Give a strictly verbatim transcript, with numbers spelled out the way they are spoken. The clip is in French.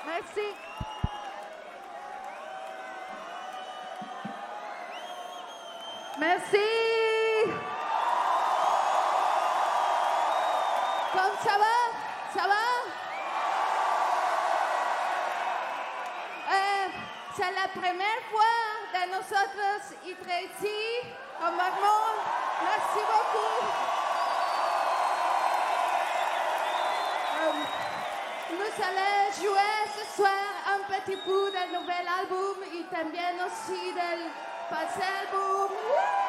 Merci. Merci. Comme ça va? Ça va? Euh, c'est la première fois de nosotros être ici, au Marmont. Merci beaucoup. Euh, nous allons jouer ce soir un petit peu du nouvel album et también aussi del passé album.